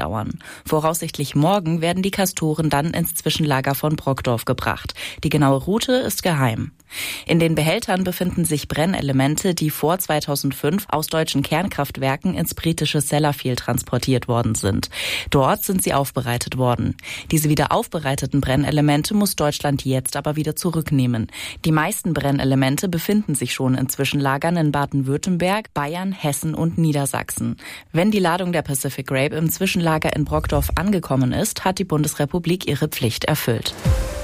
dauern. Voraussichtlich morgen werden die Castoren dann ins Zwischenlager von Brockdorf gebracht. Die genaue Route ist geheim. In den Behältern befinden sich Brennelemente, die vor 2005 aus deutschen Kernkraftwerken ins britische Sellafield transportiert worden sind. Dort sind sie aufbereitet worden. Diese wieder aufbereiteten Brennelemente muss Deutschland jetzt aber wieder zurücknehmen. Die meisten Brennelemente befinden sich schon in Zwischenlagern in Baden-Württemberg, Bayern, Hessen und Niedersachsen. Wenn die Ladung der Pacific Grape im Zwischenlager in Brockdorf angekommen ist, hat die Bundesrepublik ihre Pflicht erfüllt.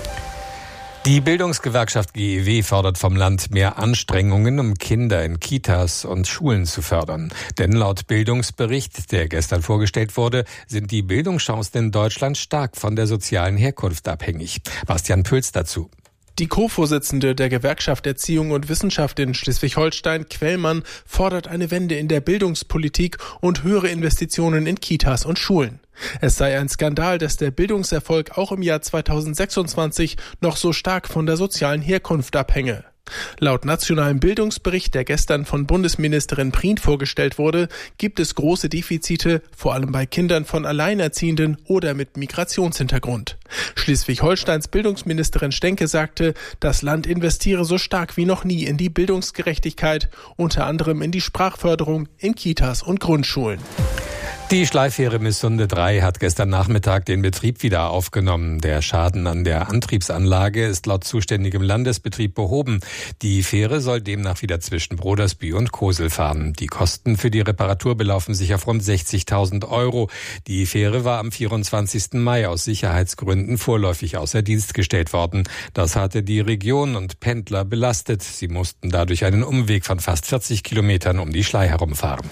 Die Bildungsgewerkschaft GEW fordert vom Land mehr Anstrengungen, um Kinder in Kitas und Schulen zu fördern. Denn laut Bildungsbericht, der gestern vorgestellt wurde, sind die Bildungschancen in Deutschland stark von der sozialen Herkunft abhängig. Bastian Pülz dazu. Die Co-Vorsitzende der Gewerkschaft Erziehung und Wissenschaft in Schleswig-Holstein, Quellmann, fordert eine Wende in der Bildungspolitik und höhere Investitionen in Kitas und Schulen. Es sei ein Skandal, dass der Bildungserfolg auch im Jahr 2026 noch so stark von der sozialen Herkunft abhänge. Laut nationalem Bildungsbericht, der gestern von Bundesministerin Prien vorgestellt wurde, gibt es große Defizite, vor allem bei Kindern von Alleinerziehenden oder mit Migrationshintergrund. Schleswig-Holsteins Bildungsministerin Stenke sagte, das Land investiere so stark wie noch nie in die Bildungsgerechtigkeit, unter anderem in die Sprachförderung in Kitas und Grundschulen. Die Schleifähre Missunde 3 hat gestern Nachmittag den Betrieb wieder aufgenommen. Der Schaden an der Antriebsanlage ist laut zuständigem Landesbetrieb behoben. Die Fähre soll demnach wieder zwischen Brodersby und Kosel fahren. Die Kosten für die Reparatur belaufen sich auf rund 60.000 €. Die Fähre war am 24. Mai aus Sicherheitsgründen vorläufig außer Dienst gestellt worden. Das hatte die Region und Pendler belastet. Sie mussten dadurch einen Umweg von fast 40 Kilometern um die Schlei herumfahren.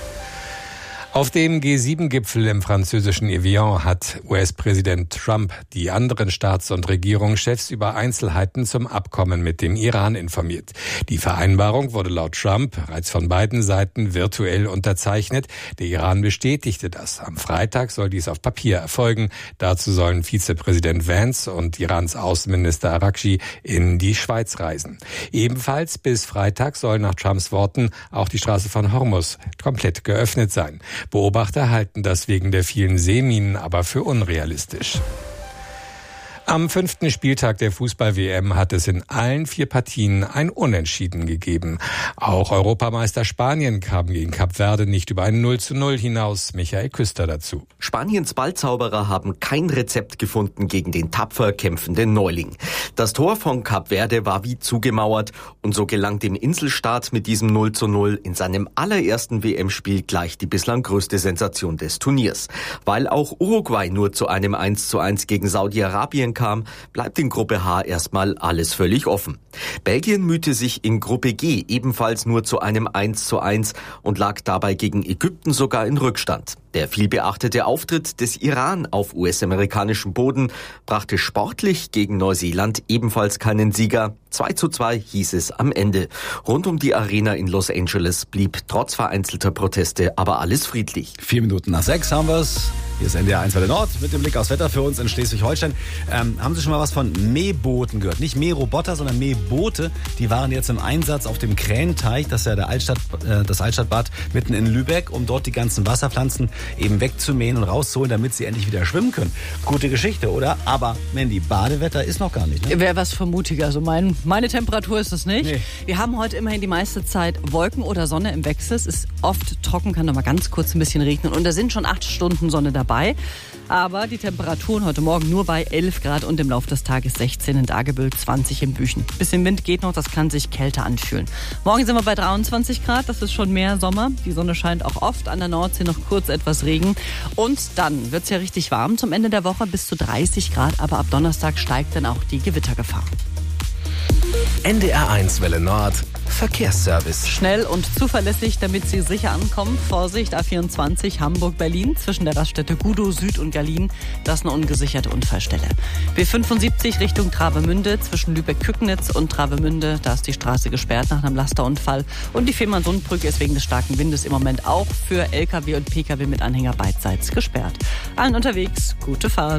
Auf dem G7-Gipfel im französischen Evian hat US-Präsident Trump die anderen Staats- und Regierungschefs über Einzelheiten zum Abkommen mit dem Iran informiert. Die Vereinbarung wurde laut Trump bereits von beiden Seiten virtuell unterzeichnet. Der Iran bestätigte das. Am Freitag soll dies auf Papier erfolgen. Dazu sollen Vizepräsident Vance und Irans Außenminister Araghchi in die Schweiz reisen. Ebenfalls bis Freitag soll nach Trumps Worten auch die Straße von Hormuz komplett geöffnet sein. Beobachter halten das wegen der vielen Seeminen aber für unrealistisch. Am 5. Spieltag der Fußball-WM hat es in allen 4 Partien ein Unentschieden gegeben. Auch Europameister Spanien kam gegen Kap Verde nicht über ein 0:0 hinaus. Michael Küster dazu. Spaniens Ballzauberer haben kein Rezept gefunden gegen den tapfer kämpfenden Neuling. Das Tor von Kap Verde war wie zugemauert und so gelang dem Inselstaat mit diesem 0:0 in seinem allerersten WM-Spiel gleich die bislang größte Sensation des Turniers. Weil auch Uruguay nur zu einem 1:1 gegen Saudi-Arabien kam, bleibt in Gruppe H erstmal alles völlig offen. Belgien mühte sich in Gruppe G ebenfalls nur zu einem 1:1 und lag dabei gegen Ägypten sogar in Rückstand. Der vielbeachtete Auftritt des Iran auf US-amerikanischem Boden brachte sportlich gegen Neuseeland ebenfalls keinen Sieger. 2:2 hieß es am Ende. Rund um die Arena in Los Angeles blieb trotz vereinzelter Proteste aber alles friedlich. 6:04 haben wir's. Hier ist NDR 1 Welle Nord mit dem Blick aufs Wetter für uns in Schleswig-Holstein. Haben Sie schon mal was von Mähbooten gehört? Nicht Mähroboter, sondern Mähboote. Die waren jetzt im Einsatz auf dem Krähenteich, das ist ja das Altstadtbad mitten in Lübeck, um dort die ganzen Wasserpflanzen eben wegzumähen und rauszuholen, damit sie endlich wieder schwimmen können. Gute Geschichte, oder? Aber, Mandy, Badewetter ist noch gar nicht, ne? Wäre was vermutiger. Also meine Temperatur ist es nicht. Nee. Wir haben heute immerhin die meiste Zeit Wolken oder Sonne im Wechsel. Es ist oft trocken, kann noch mal ganz kurz ein bisschen regnen. Und da sind schon 8 Stunden Sonne dabei. Aber die Temperaturen heute Morgen nur bei 11 Grad und im Laufe des Tages 16 in Dagebüll, 20 in Büchen. Bisschen Wind geht noch, das kann sich kälter anfühlen. Morgen sind wir bei 23 Grad, das ist schon mehr Sommer. Die Sonne scheint auch oft, an der Nordsee noch kurz etwas Regen. Und dann wird es ja richtig warm zum Ende der Woche, bis zu 30 Grad. Aber ab Donnerstag steigt dann auch die Gewittergefahr. NDR 1 Welle Nord Verkehrsservice. Schnell und zuverlässig, damit Sie sicher ankommen. Vorsicht, A24 Hamburg-Berlin zwischen der Raststätte Gudow Süd und Berlin. Das ist eine ungesicherte Unfallstelle. B75 Richtung Travemünde zwischen Lübeck-Kücknitz und Travemünde. Da ist die Straße gesperrt nach einem Lasterunfall. Und die Fehmarnsundbrücke ist wegen des starken Windes im Moment auch für LKW und PKW mit Anhänger beidseits gesperrt. Allen unterwegs, gute Fahrt.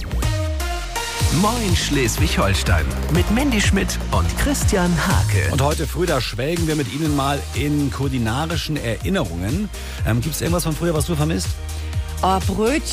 Moin Schleswig-Holstein mit Mandy Schmidt und Christian Hake. Und heute früh, da schwelgen wir mit Ihnen mal in kulinarischen Erinnerungen. Gibt es irgendwas von früher, was du vermisst? Oh, Brötchen.